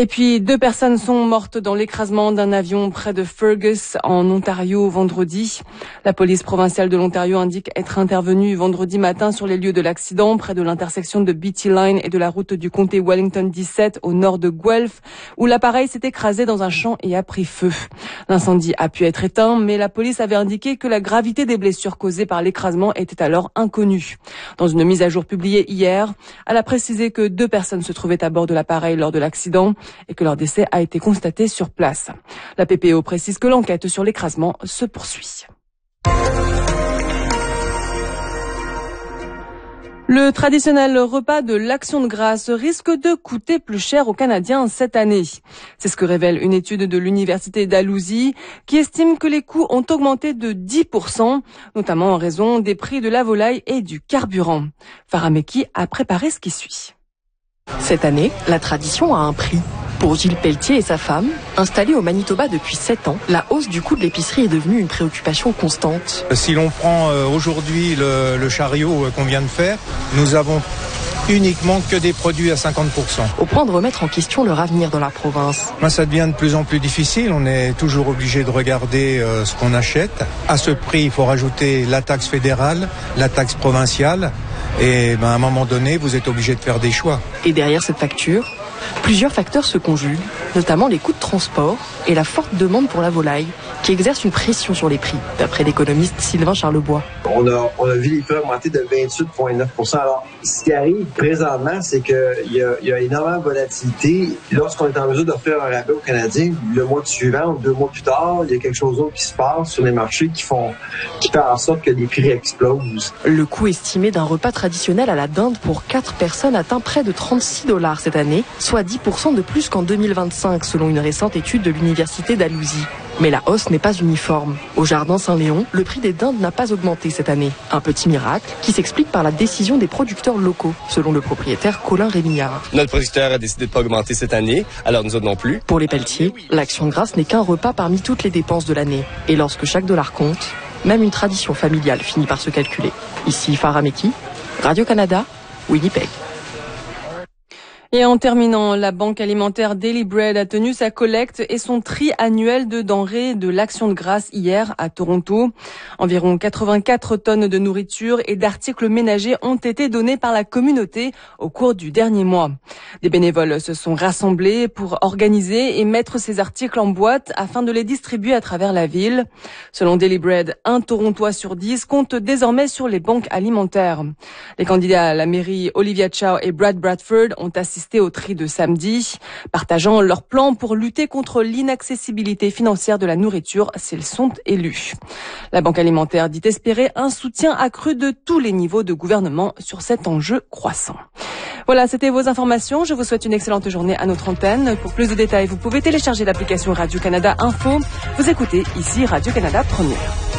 Et puis, 2 personnes sont mortes dans l'écrasement d'un avion près de Fergus, en Ontario, vendredi. La police provinciale de l'Ontario indique être intervenue vendredi matin sur les lieux de l'accident, près de l'intersection de Beatty Line et de la route du comté Wellington 17, au nord de Guelph, où l'appareil s'est écrasé dans un champ et a pris feu. L'incendie a pu être éteint, mais la police avait indiqué que la gravité des blessures causées par l'écrasement était alors inconnue. Dans une mise à jour publiée hier, elle a précisé que 2 personnes se trouvaient à bord de l'appareil lors de l'accident et que leur décès a été constaté sur place. La PPO précise que l'enquête sur l'écrasement se poursuit. Le traditionnel repas de l'Action de grâce risque de coûter plus cher aux Canadiens cette année. C'est ce que révèle une étude de l'Université Dalhousie qui estime que les coûts ont augmenté de 10%, notamment en raison des prix de la volaille et du carburant. Farah Meki a préparé ce qui suit. Cette année, la tradition a un prix. Pour Gilles Pelletier et sa femme, installés au Manitoba depuis 7 ans, la hausse du coût de l'épicerie est devenue une préoccupation constante. Si l'on prend aujourd'hui le chariot qu'on vient de faire, nous avons uniquement que des produits à 50%. Au point de remettre en question leur avenir dans la province. Ça devient de plus en plus difficile. On est toujours obligé de regarder ce qu'on achète. À ce prix, il faut rajouter la taxe fédérale, la taxe provinciale. Et à un moment donné, vous êtes obligé de faire des choix. Et derrière cette facture, plusieurs facteurs se conjuguent, notamment les coûts de transport et la forte demande pour la volaille, qui exerce une pression sur les prix, d'après l'économiste Sylvain Charlebois. On a vu les prix augmenter de 28,9%. Alors, ce qui arrive présentement, c'est qu'il y a énormément de volatilité. Lorsqu'on est en mesure d'offrir un rabais aux Canadiens, le mois suivant ou 2 mois plus tard, il y a quelque chose d'autre qui se passe sur les marchés qui fait en sorte que les prix explosent. Le coût estimé d'un repas traditionnel à la dinde pour 4 personnes atteint près de 36 $ cette année, soit 10% de plus qu'en 2025, selon une récente étude de l'Université Dalhousie. Mais la hausse n'est pas uniforme. Au Jardin Saint-Léon, le prix des dindes n'a pas augmenté cette année. Un petit miracle qui s'explique par la décision des producteurs locaux, selon le propriétaire Colin Rémillard. Notre producteur a décidé de ne pas augmenter cette année, alors nous autres non plus. Pour les Pelletiers, l'Action de grâce n'est qu'un repas parmi toutes les dépenses de l'année. Et lorsque chaque dollar compte, même une tradition familiale finit par se calculer. Ici Farah Meki, Radio-Canada, Winnipeg. Et en terminant, la banque alimentaire Daily Bread a tenu sa collecte et son tri annuel de denrées de l'Action de grâce hier à Toronto. Environ 84 tonnes de nourriture et d'articles ménagers ont été donnés par la communauté au cours du dernier mois. Des bénévoles se sont rassemblés pour organiser et mettre ces articles en boîte afin de les distribuer à travers la ville. Selon Daily Bread, 1 Torontois sur 10 compte désormais sur les banques alimentaires. Les candidats à la mairie Olivia Chow et Brad Bradford ont assisté au tri de samedi, partageant leur plan pour lutter contre l'inaccessibilité financière de la nourriture s'ils sont élus. La Banque alimentaire dit espérer un soutien accru de tous les niveaux de gouvernement sur cet enjeu croissant. Voilà, c'était vos informations. Je vous souhaite une excellente journée à notre antenne. Pour plus de détails, vous pouvez télécharger l'application Radio-Canada Info. Vous écoutez ici Radio-Canada Première.